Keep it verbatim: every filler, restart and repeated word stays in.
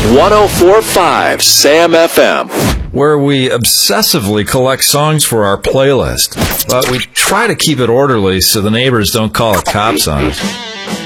one oh four point five Sam F M, where we obsessively collect songs for our playlist, but we try to keep it orderly so the neighbors don't call the cops on us.